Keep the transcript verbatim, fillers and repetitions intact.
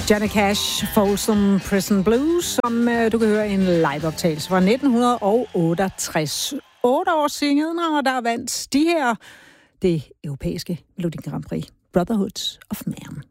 Johnny Cash, Folsom Prison Blues, som uh, du kan høre en liveoptagelse fra nitten otteogtres. Otte år siden, og der vandt de her det europæiske Melodi Grand Prix, Brotherhood of Man.